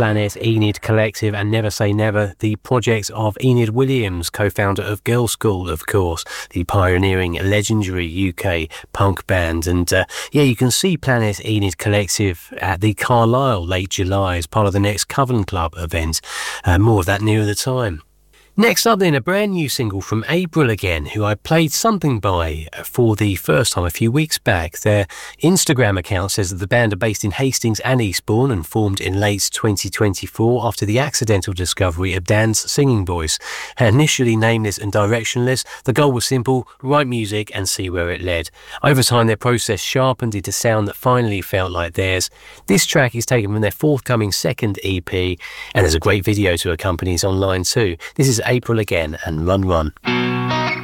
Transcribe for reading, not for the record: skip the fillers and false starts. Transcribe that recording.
Planet, Enid Collective and Never Say Never, the projects of Enid Williams, co-founder of Girl School, of course, the pioneering legendary UK punk band. And you can see Planet, Enid Collective at the Carlisle late July as part of the next Coven Club event. More of that nearer the time. Next up then, a brand new single from April Again, who I played something by for the first time a few weeks back. Their Instagram account says that the band are based in Hastings and Eastbourne and formed in late 2024 after the accidental discovery of Dan's singing voice. Initially nameless and directionless, the goal was simple: write music and see where it led. Over time, their process sharpened into sound that finally felt like theirs. This track is taken from their forthcoming second EP, and there's a great video to accompany it online too. This is April Again and Run Run.